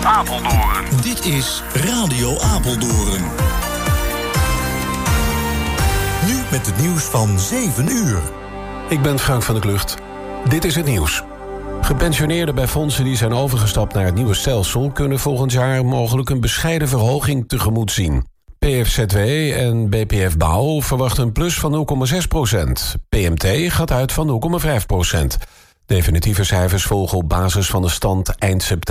Apeldoorn. Dit is Radio Apeldoorn. Nu met het nieuws van 7 uur. Ik ben Frank van der Klucht. Dit is het nieuws. Gepensioneerden bij fondsen die zijn overgestapt naar het nieuwe stelsel kunnen volgend jaar mogelijk een bescheiden verhoging tegemoet zien. PFZW en BPF Bouw verwachten een plus van 0,6%. PMT gaat uit van 0,5%. Definitieve cijfers volgen op basis van de stand eind september.